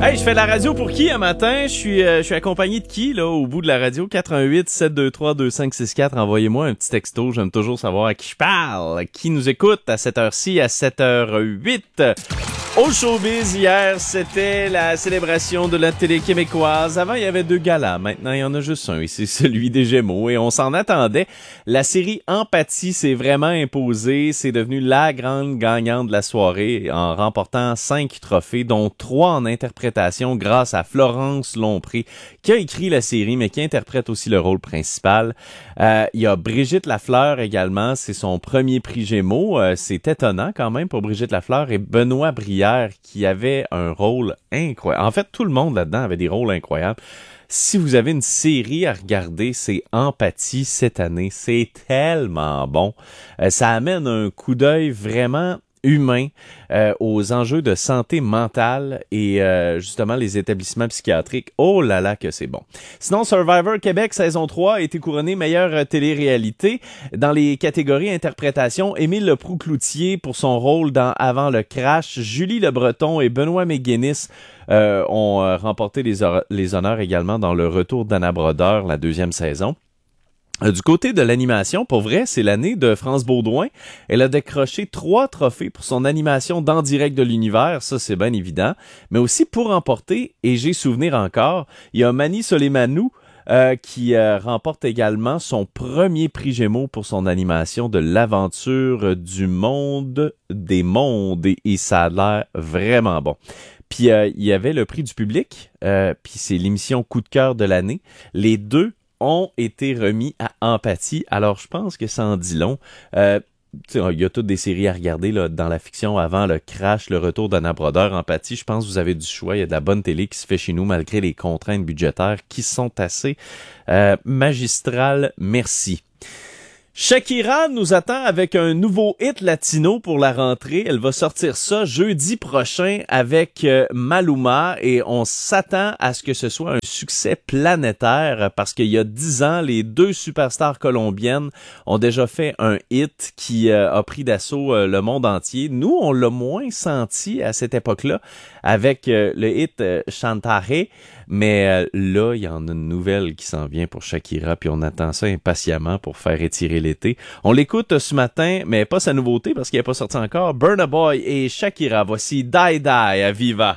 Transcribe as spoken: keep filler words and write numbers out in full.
Hey, je fais de la radio pour qui un matin? Je suis, euh, je suis accompagné de qui, là, au bout de la radio? quatre un huit, sept deux trois, deux cinq six quatre. Envoyez-moi un petit texto. J'aime toujours savoir à qui je parle. Qui nous écoute à cette heure-ci, à sept heures huit. Au showbiz, hier, c'était la célébration de la télé québécoise. Avant, il y avait deux galas. Maintenant, il y en a juste un, et c'est celui des Gémeaux. Et on s'en attendait. La série Empathie s'est vraiment imposée. C'est devenu la grande gagnante de la soirée en remportant cinq trophées, dont trois en interprétation grâce à Florence Lompré, qui a écrit la série, mais qui interprète aussi le rôle principal. Euh, il y a Brigitte Lafleur également. C'est son premier prix Gémeaux. Euh, c'est étonnant quand même pour Brigitte Lafleur, et Benoît Brière, qui avait un rôle incroyable. En fait, tout le monde là-dedans avait des rôles incroyables. Si vous avez une série à regarder, c'est Empathie cette année. C'est tellement bon. Euh, ça amène un coup d'œil vraiment humain euh, aux enjeux de santé mentale et euh, justement les établissements psychiatriques. Oh là là que c'est bon. Sinon, Survivor Québec saison trois a été couronné meilleure télé-réalité. Dans les catégories interprétation, Émile Leproux-Cloutier pour son rôle dans Avant le crash, Julie Le Breton et Benoît McGuinness euh, ont euh, remporté les, or- les honneurs également dans Le Retour d'Anna Brodeur, la deuxième saison. Du côté de l'animation, pour vrai, c'est l'année de France Baudouin. Elle a décroché trois trophées pour son animation d'En direct de l'univers, ça c'est bien évident, mais aussi pour remporter, et j'ai souvenir encore, il y a Mani Soleimanou euh, qui euh, remporte également son premier prix Gémeaux pour son animation de l'aventure du monde des mondes, et, et ça a l'air vraiment bon. Puis euh, il y avait le prix du public, euh, puis c'est l'émission Coup de cœur de l'année. Les deux ont été remis à Empathie. Alors, je pense que ça en dit long. Euh, il y a toutes des séries à regarder là, dans la fiction avant le crash, le retour d'Anna Brodeur, Empathie. Je pense que vous avez du choix. Il y a de la bonne télé qui se fait chez nous malgré les contraintes budgétaires qui sont assez euh, magistrales. Merci. Shakira nous attend avec un nouveau hit latino pour la rentrée. Elle va sortir ça jeudi prochain avec euh, Maluma, et on s'attend à ce que ce soit un succès planétaire parce qu'il y a dix ans, les deux superstars colombiennes ont déjà fait un hit qui euh, a pris d'assaut euh, le monde entier. Nous, on l'a moins senti à cette époque-là avec euh, le hit euh, Chantaré, mais euh, là, il y en a une nouvelle qui s'en vient pour Shakira, puis on attend ça impatiemment pour faire étirer l'été. On l'écoute ce matin, mais pas sa nouveauté parce qu'il n'est pas sorti encore. Burna Boy et Shakira, voici Die Die à Viva.